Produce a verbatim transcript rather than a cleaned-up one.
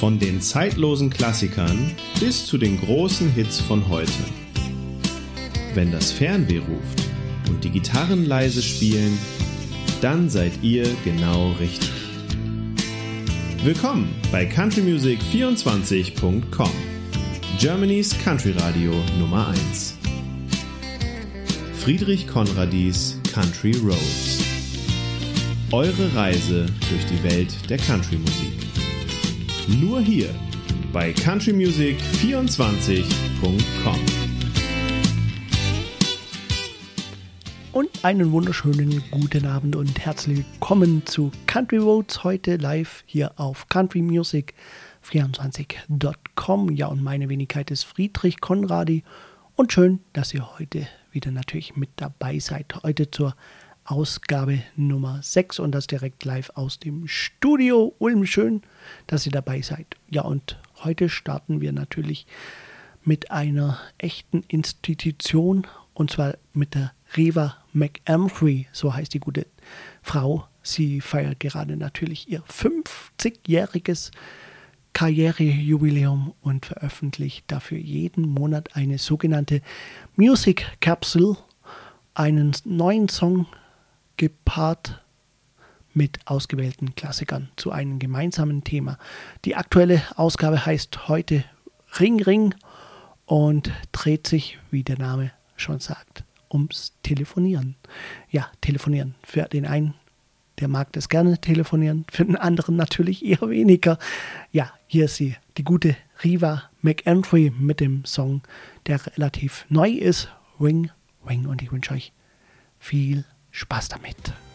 Von den zeitlosen Klassikern bis zu den großen Hits von heute. Wenn das Fernweh ruft und die Gitarren leise spielen, dann seid ihr genau richtig. Willkommen bei country music vierundzwanzig punkt com, Germany's Country Radio Nummer eins. Friedrich Conradis Country Roads. Eure Reise durch die Welt der Country-Musik. Nur hier bei country music vierundzwanzig punkt com. Und einen wunderschönen guten Abend und herzlich willkommen zu Country Roads, heute live hier auf country music vierundzwanzig punkt com. Ja, und meine Wenigkeit ist Friedrich Conradi und schön, dass ihr heute wieder natürlich mit dabei seid. Heute zur Ausgabe Nummer sechs und das direkt live aus dem Studio Ulm. Schön, dass ihr dabei seid. Ja, und heute starten wir natürlich mit einer echten Institution und zwar mit der Reva McElmfrey, so heißt die gute Frau. Sie feiert gerade natürlich ihr fünfzigjähriges Karrierejubiläum und veröffentlicht dafür jeden Monat eine sogenannte Music Capsule, einen neuen Song gepaart mit ausgewählten Klassikern zu einem gemeinsamen Thema. Die aktuelle Ausgabe heißt heute Ring Ring und dreht sich, wie der Name schon sagt, ums Telefonieren. Ja, telefonieren. Für den einen, der mag das gerne telefonieren, für den anderen natürlich eher weniger. Ja, hier ist sie, die gute Reva McElmfrey mit dem Song, der relativ neu ist, Ring Ring. Und ich wünsche euch viel Spaß damit.